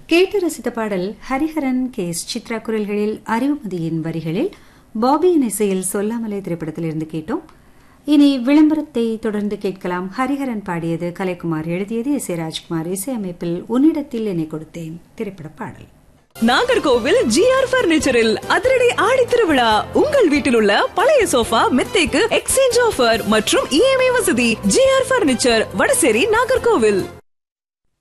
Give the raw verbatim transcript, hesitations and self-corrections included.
கேட்டு ரசித்த பாடல் ஹரிஹரன் கே எஸ் சித்ரா குரல்களில் அறிவுமதியின் வரிகளில் பாபியின் இசையில் சொல்லாமலே திரைப்படத்திலிருந்து கேட்டோம். இனி விளம்பரத்தை தொடர்ந்து கேட்கலாம். ஹரிஹரன் பாடியது, கலைக்குமார் எழுதியது, இசை ராஜ்குமார் இசையமைப்பில் உன்னிடத்தில் என்னை கொடுத்தேன் திரைப்பட பாடல். நாகர்கோவில் ஜி ஆர் பர்னிச்சரில் அதிரடி ஆடி திருவிழா. உங்கள் வீட்டில் உள்ள பழைய சோஃபா மெத்தைக்கு எக்ஸ்சேஞ்ச் ஆஃபர் மற்றும் இஎம்ஐ வசதி. G R furniture, Vadasery, Nagercoil.